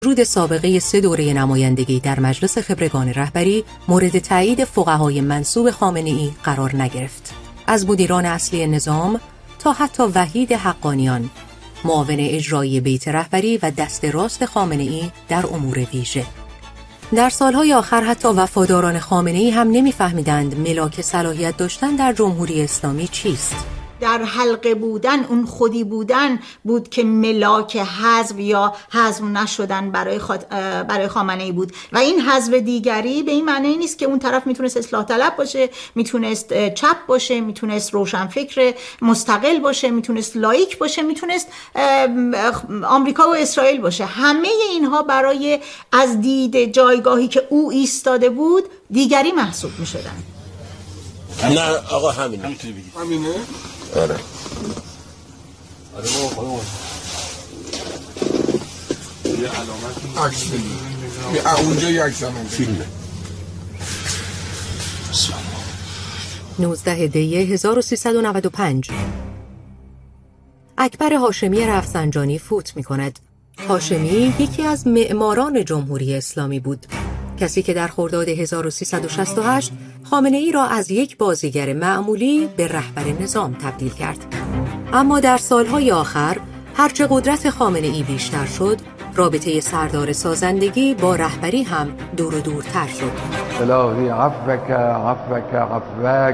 ورود سابقه 3 دوره نمایندگی در مجلس خبرگان رهبری مورد تایید فقهای منسوب خامنه‌ای قرار نگرفت. از مدیران اصلی نظام تا حتی وحید حقانیان، معاون اجرایی بیت رهبری و دست راست خامنه‌ای در امور ویژه. در سالهای آخر حتی وفاداران خامنه‌ای هم نمی‌فهمیدند ملاک صلاحیت داشتن در جمهوری اسلامی چیست. در حلقه بودن، اون خودی بودن بود که ملاک حذف یا حذف نشدن برای خامنه‌ای بود و این حذف دیگری به این معنی نیست که اون طرف میتونست اصلاح طلب باشه، میتونست چپ باشه، میتونست روشنفکر مستقل باشه، میتونست لایک باشه، میتونست آمریکا و اسرائیل باشه. همه اینها برای از دید جایگاهی که او ایستاده بود دیگری محسوب میشدن. نه آقا همینه. آره. یه علامت عکس بگیر. اونجا یک عکس فیلمه. 19 دی 1395 اکبر هاشمی رفسنجانی فوت می‌کند. هاشمی یکی از معماران جمهوری اسلامی بود، کسی که در خرداد 1368 خامنه‌ای را از یک بازیگر معمولی به رهبر نظام تبدیل کرد. اما در سالهای آخر هرچه قدرت خامنه‌ای بیشتر شد، رابطه سردار سازندگی با رهبری هم دور و دورتر شد. الهی عفوک عفوک عفوک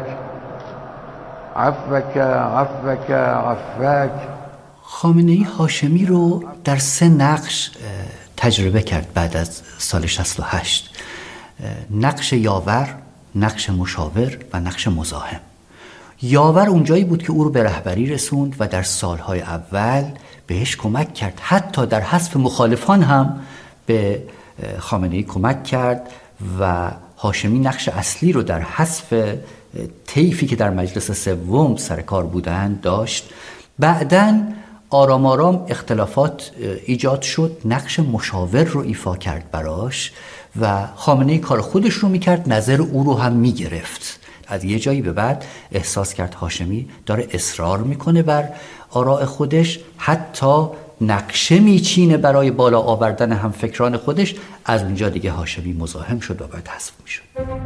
عفوک عفوک عفوک. خامنه‌ای هاشمی رو در 3 نقش تجربه کرد بعد از سال 68: نقش یاور، نقش مشاور و نقش مزاحم. یاور اونجایی بود که او رو به رهبری رسوند و در سالهای اول بهش کمک کرد، حتی در حذف مخالفان هم به خامنه‌ای کمک کرد و هاشمی نقش اصلی رو در حذف طیفی که در مجلس سوم سر کار بودند داشت. بعداً آرام آرام اختلافات ایجاد شد، نقش مشاور رو ایفا کرد براش و خامنه‌ای کار خودش رو میکرد، نظر او رو هم میگرفت. از یه جایی به بعد احساس کرد هاشمی داره اصرار میکنه بر آراء خودش، حتی نقشه میچینه برای بالا آوردن هم فکران خودش. از اونجا دیگه هاشمی مزاحم شد و بعد حذف میشد.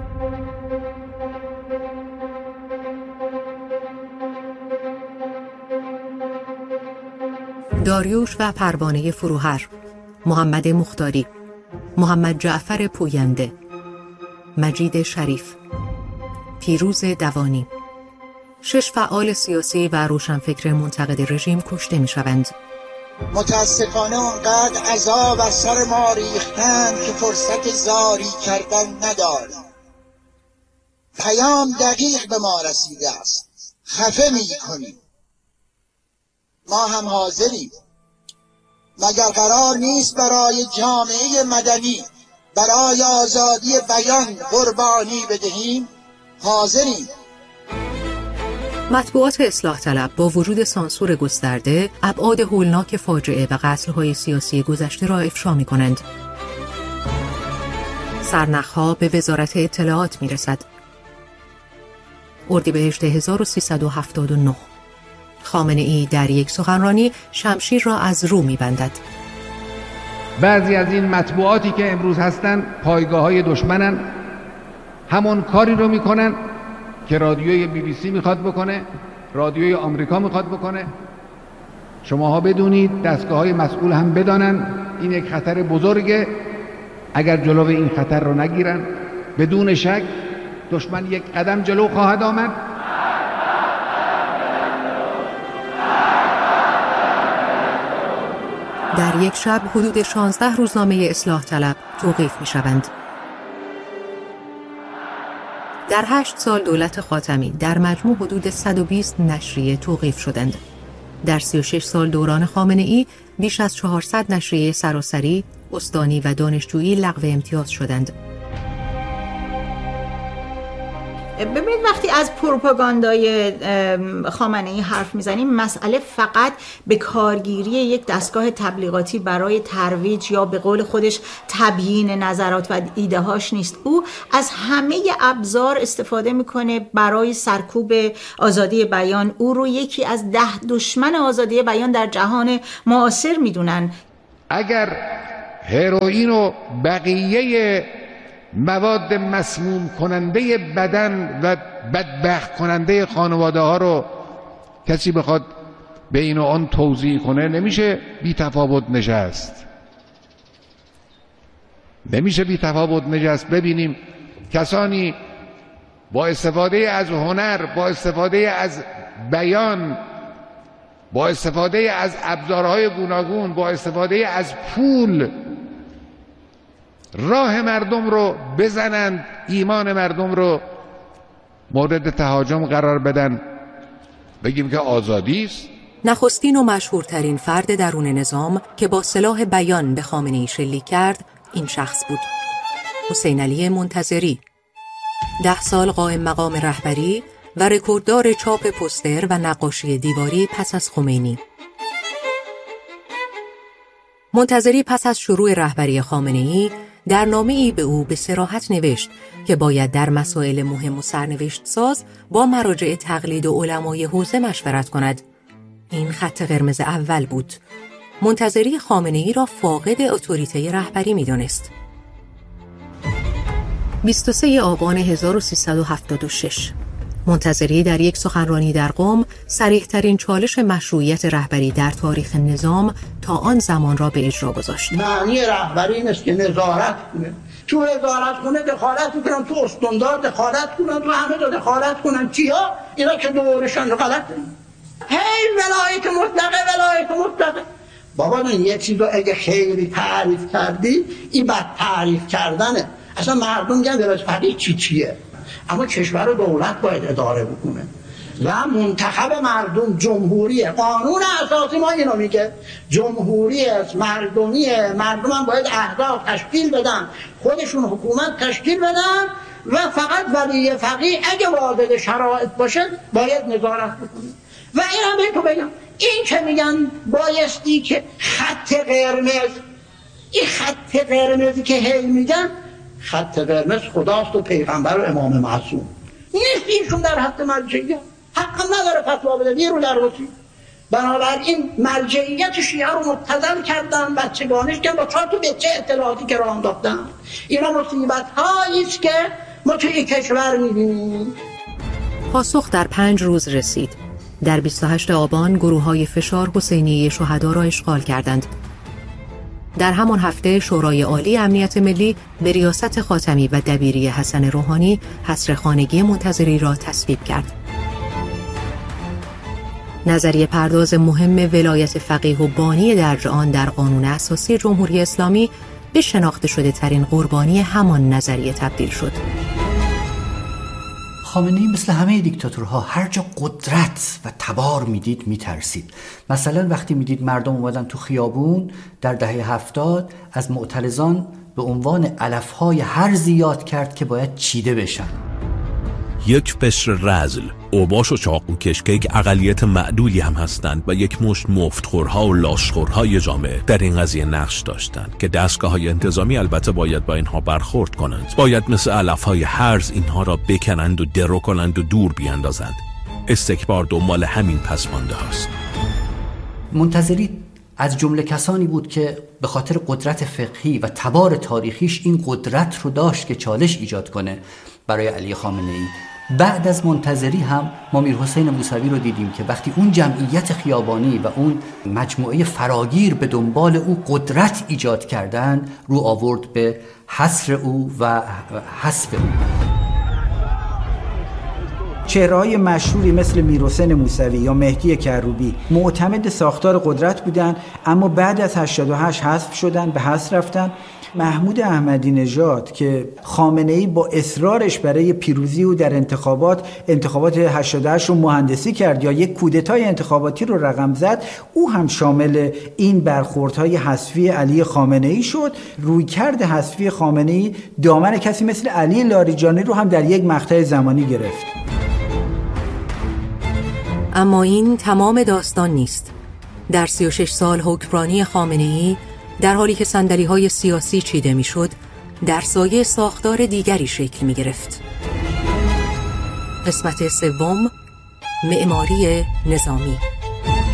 داریوش و پروانه فروهر، محمد مختاری، محمد جعفر پوینده، مجید شریف، پیروز دوانی. 6 فعال سیاسی و روشنفکر منتقد رژیم کشته می شوند. متاسفانه اونقدر عذاب از سر ما ریختند که فرصت زاری کردن نداریم. پیام دقیق به ما رسیده است. خفه می کنیم. ما هم حاضریم. مگر قرار نیست برای جامعه مدنی، برای آزادی بیان قربانی بدهیم؟ حاضریم. مطبوعات اصلاح طلب با وجود سانسور گسترده ابعاد هولناک فاجعه و قتل‌های سیاسی گذشته را افشا می‌کنند. سرنخ‌ها به وزارت اطلاعات می‌رسد. اردیبهشت 1379 خامنه‌ای در یک سخنرانی شمشیر را از رو می‌بندد. بعضی از این مطبوعاتی که امروز هستن پایگاه‌های دشمنن، همون کاری رو میکنن که رادیوی BBC میخواد بکنه، رادیوی آمریکا میخواد بکنه. شماها بدونید، دستگاه‌های مسئول هم بدانن این یک خطر بزرگه. اگر جلو این خطر رو نگیرن، بدون شک دشمن یک قدم جلو خواهد آمد. در یک شب حدود 16 روزنامه اصلاح طلب توقیف می شوند. در 8 سال دولت خاتمی در مجموع حدود 120 نشریه توقیف شدند. در 36 سال دوران خامنه‌ای بیش از 400 نشریه سراسری، استانی و دانشجویی لغو امتیاز شدند. ببینید وقتی از پروپاگاندای خامنه‌ای حرف میزنیم، مسئله فقط به کارگیری یک دستگاه تبلیغاتی برای ترویج یا به قول خودش تبیین نظرات و ایده هاش نیست. او از همه ابزار استفاده میکنه برای سرکوب آزادی بیان. او رو یکی از 10 دشمن آزادی بیان در جهان معاصر میدونن. اگر هروئین و بقیه مواد مسموم کننده بدن و بدبخت کننده خانواده ها رو کسی بخواد به این و آن توضیح کنه نمیشه بی تفاوت نشست. نمیشه بی تفاوت نشست. ببینیم کسانی با استفاده از هنر، با استفاده از بیان، با استفاده از ابزارهای گوناگون، با استفاده از پول راه مردم رو بزنند، ایمان مردم رو مورد تهاجم قرار بدن، بگیم که آزادی است. نخستین و مشهورترین فرد درون نظام که با سلاح بیان به خامنه‌ای شلیک کرد این شخص بود: حسین علی منتظری. 10 سال قائم مقام رهبری و رکورددار چاپ پوستر و نقاشی دیواری پس از خمینی. منتظری پس از شروع رهبری خامنه‌ای در نامه‌ای به او به صراحت نوشت که باید در مسائل مهم و سرنوشت ساز با مراجع تقلید و علمای حوزه مشورت کند. این خط قرمز اول بود. منتظری خامنه‌ای را فاقد اتوریته رهبری می‌دانست. 23 آبان 1376 منتظری در یک سخنرانی در قم صریح‌ترین چالش مشروعیت رهبری در تاریخ نظام تا آن زمان را به اجرا گذاشت. معنی رهبری این است که نظارت کنه. تو نظارت کنه دخالت کنن، تو استاندار دخالت کنن، تو همه جا دخالت کنن. چیا؟ اینا که دورشان غلطه. هی ولایت مطلقه. بابا من یه چیز رو اگه خیلی تعریف کردی این بد تعریف کردنه. اصلا مردم میگن ولایت فقیه چیه؟ اما کشور و دولت باید اداره بکنه و منتخب مردم جمهوریه. قانون اساسی ما اینو میگه جمهوری است، مردمیه. مردم هم باید احزاب تشکیل بدن، خودشون حکومت تشکیل بدن و فقط ولی فقیه اگه واجد شرایط باشه باید نظارت بکنه. و این هم بهتون بگم این که میگن بایستی که خط قرمز، این خط قرمزی که هی میگن خط قرمز خداست و پیغمبر و امام معصوم نیست. ایشون در حد مرجعیت حق نداره فتوا بده، نیرو درواسی. بنابراین مرجعیت شیعه رو مبتذل کردن، بچگانش کردن، با 4 تا بچه اطلاعاتی که راه انداختن. اینا مصیبت هایی است که ما توی کشور می‌بینیم. پاسخ در 5 روز رسید. در 28 آبان گروه‌های فشار حسینیه شهدا را اشغال کردند. در همان هفته شورای عالی امنیت ملی به ریاست خاتمی و دبیری حسن روحانی حصر خانگی منتظری را تصویب کرد. نظریه پرداز مهم ولایت فقیه و بانی درج آن در قانون اساسی جمهوری اسلامی به شناخته شده ترین قربانی همان نظریه تبدیل شد. خامنه‌ای مثل همه دیکتاتورها هر جا قدرت و تبار میدید میترسید. مثلا وقتی میدید مردم اومدن تو خیابون در دهه 70 از معترضان به عنوان علفهای هرزی یاد کرد که باید چیده بشن. یک بشر رذل، اوباش و چاقوکش که یک اقلیت معدودی هم هستند و یک مشت مفتخورها و لاشخورهای جامعه در این قضیه نقش داشتند که دستگاه‌های انتظامی البته باید با اینها برخورد کنند. باید مثل علفهای هرز اینها را بکنند و درو کنند و دور بیاندازند. استکبار دنبال همین پسمانده هاست. منتظری از جمله کسانی بود که به خاطر قدرت فقهی و تبار تاریخیش این قدرت رو داشت که چالش ایجاد کنه برای علی خامنه‌ای. بعد از منتظری هم ما میرحسین موسوی رو دیدیم که وقتی اون جمعیت خیابانی و اون مجموعه فراگیر به دنبال او قدرت ایجاد کردن، رو آورد به حصر او و حسب او. چهره‌های مشهوری مثل میرحسین موسوی یا مهدی کروبی معتمد ساختار قدرت بودن، اما بعد از 88 حذف شدن، به حذف رفتن. محمود احمدی نژاد که خامنه‌ای با اصرارش برای پیروزی او در انتخابات 88 رو مهندسی کرد یا یک کودتای انتخاباتی رو رقم زد، او هم شامل این برخوردهای حذفی علی خامنه‌ای شد. رویکرد حذفی خامنه‌ای دامن کسی مثل علی لاریجانی رو هم در یک مقطع زمانی گرفت. اما این تمام داستان نیست. در 36 سال حکمرانی خامنه‌ای، در حالی که صندلی‌های سیاسی چیده می‌شد، در سایه ساختار دیگری شکل می‌گرفت. قسمت سوم، معماری نظامی.